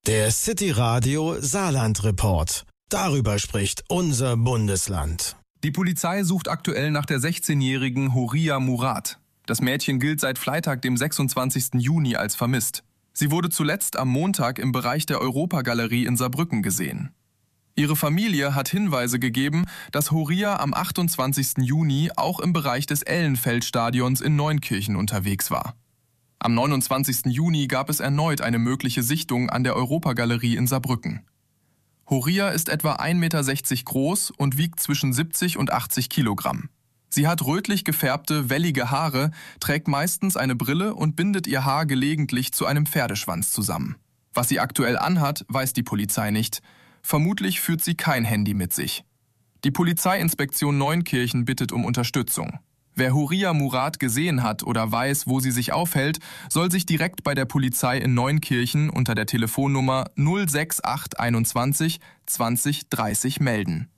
Der City Radio Saarland Report. Darüber spricht unser Bundesland. Die Polizei sucht aktuell nach der 16-jährigen Horia Murat. Das Mädchen gilt seit Freitag, dem 26. Juni, als vermisst. Sie wurde zuletzt am Montag im Bereich der Europagalerie in Saarbrücken gesehen. Ihre Familie hat Hinweise gegeben, dass Horia am 28. Juni auch im Bereich des Ellenfeldstadions in Neunkirchen unterwegs war. Am 29. Juni gab es erneut eine mögliche Sichtung an der Europagalerie in Saarbrücken. Horia ist etwa 1,60 Meter groß und wiegt zwischen 70 und 80 Kilogramm. Sie hat rötlich gefärbte, wellige Haare, trägt meistens eine Brille und bindet ihr Haar gelegentlich zu einem Pferdeschwanz zusammen. Was sie aktuell anhat, weiß die Polizei nicht. Vermutlich führt sie kein Handy mit sich. Die Polizeiinspektion Neunkirchen bittet um Unterstützung. Wer Horia Murat gesehen hat oder weiß, wo sie sich aufhält, soll sich direkt bei der Polizei in Neunkirchen unter der Telefonnummer 06821 20 30 melden.